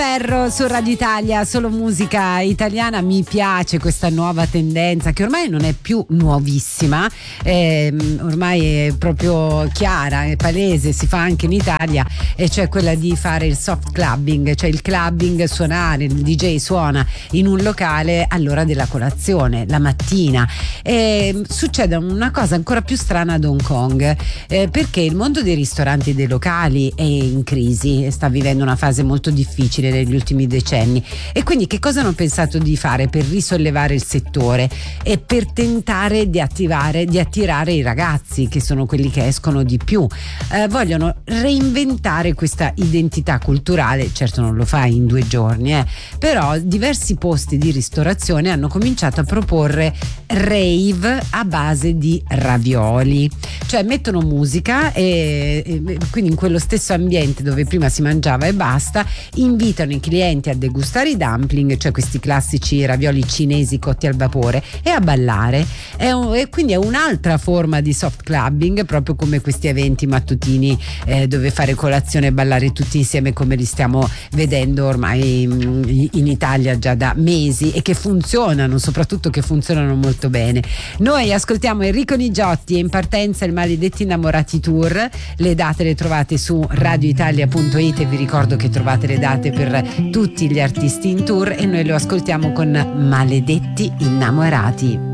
Ferro su Radio Italia, solo musica italiana. Mi piace questa nuova tendenza che ormai non è più nuovissima, ormai è proprio chiara, è palese, si fa anche in Italia, e cioè quella di fare il soft clubbing, cioè il clubbing, suonare, il DJ suona in un locale all'ora della colazione, la mattina. Succede una cosa ancora più strana ad Hong Kong, perché il mondo dei ristoranti e dei locali è in crisi, sta vivendo una fase molto difficile negli ultimi decenni, e quindi che cosa hanno pensato di fare per risollevare il settore e per tentare di attirare i ragazzi, che sono quelli che escono di più? Vogliono reinventare questa identità culturale. Certo non lo fa in 2 giorni, però diversi posti di ristorazione hanno comincito a proporre rave a base di ravioli, cioè mettono musica e quindi in quello stesso ambiente dove prima si mangiava e basta, invitano i clienti a degustare i dumpling, cioè questi classici ravioli cinesi cotti al vapore, e a ballare. E quindi è un'altra forma di soft clubbing, proprio come questi eventi mattutini dove fare colazione e ballare tutti insieme, come li stiamo vedendo ormai in Italia già da mesi, e che funzionano, soprattutto che funzionano molto bene. Noi ascoltiamo Enrico Nigiotti e in partenza il Maledetti Innamorati Tour. Le date le trovate su radioitalia.it e vi ricordo che trovate le date per tutti gli artisti in tour, e noi lo ascoltiamo con Maledetti Innamorati.